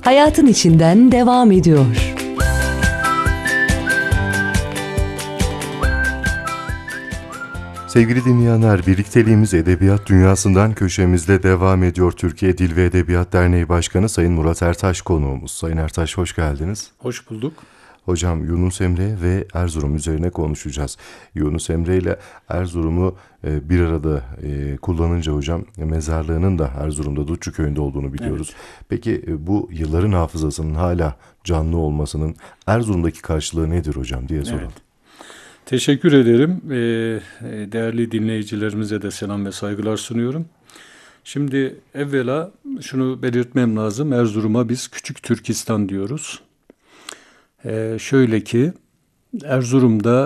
hayatın içinden devam ediyor. Sevgili dinleyenler, birlikteliğimiz edebiyat dünyasından köşemizde devam ediyor. Türkiye Dil ve Edebiyat Derneği Başkanı Sayın Murat Ertaş konuğumuz. Sayın Ertaş, hoş geldiniz. Hoş bulduk. Hocam, Yunus Emre ve Erzurum üzerine konuşacağız. Yunus Emre ile Erzurum'u bir arada kullanınca hocam, mezarlığının da Erzurum'da Dutçu köyünde olduğunu biliyoruz. Evet. Peki bu yılların hafızasının hala canlı olmasının Erzurum'daki karşılığı nedir hocam diye soralım. Evet. Teşekkür ederim. Değerli dinleyicilerimize de selam ve saygılar sunuyorum. Şimdi evvela şunu belirtmem lazım. Erzurum'a biz Küçük Türkistan diyoruz. Şöyle ki Erzurum'da